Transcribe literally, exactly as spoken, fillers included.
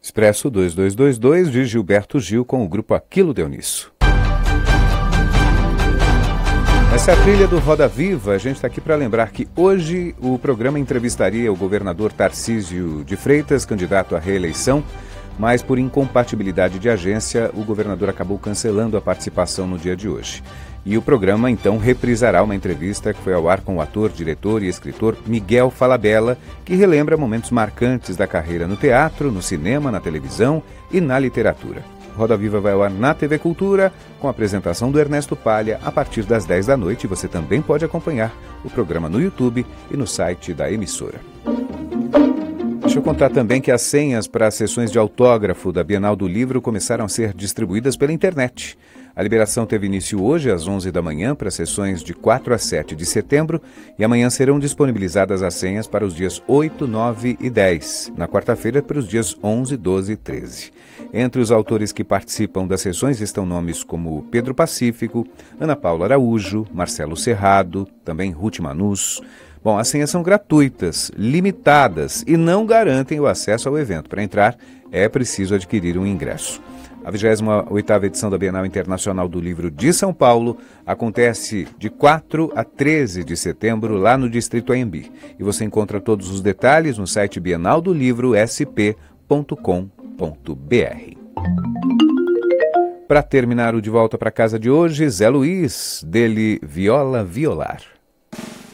Expresso dois dois dois dois de Gilberto Gil com o grupo Aquilo Deu Nisso. Essa é a trilha do Roda Viva. A gente está aqui para lembrar que hoje o programa entrevistaria o governador Tarcísio de Freitas, candidato à reeleição, mas por incompatibilidade de agência, o governador acabou cancelando a participação no dia de hoje. E o programa, então, reprisará uma entrevista que foi ao ar com o ator, diretor e escritor Miguel Falabella, que relembra momentos marcantes da carreira no teatro, no cinema, na televisão e na literatura. Roda Viva vai ao ar na T V Cultura, com a apresentação do Ernesto Palha, a partir das dez da noite. Você também pode acompanhar o programa no YouTube e no site da emissora. Deixa eu contar também que as senhas para as sessões de autógrafo da Bienal do Livro começaram a ser distribuídas pela internet. A liberação teve início hoje às onze da manhã para sessões de quatro a sete de setembro e amanhã serão disponibilizadas as senhas para os dias oito, nove e dez, na quarta-feira para os dias onze, doze e treze. Entre os autores que participam das sessões estão nomes como Pedro Pacífico, Ana Paula Araújo, Marcelo Serrado, também Ruth Manus. Bom, as senhas são gratuitas, limitadas e não garantem o acesso ao evento. Para entrar, é preciso adquirir um ingresso. A vigésima oitava edição da Bienal Internacional do Livro de São Paulo acontece de quatro a treze de setembro lá no Distrito Anhembi. E você encontra todos os detalhes no site bienal do livro s p ponto com ponto b r. Para terminar o De Volta para Casa de hoje, Zé Luiz, dele Viola Violar.